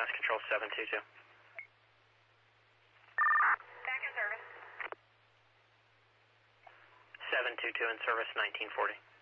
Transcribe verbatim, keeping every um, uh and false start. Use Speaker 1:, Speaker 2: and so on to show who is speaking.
Speaker 1: Mass Control seven two two.
Speaker 2: Back in service.
Speaker 1: seven two two in service, nineteen forty.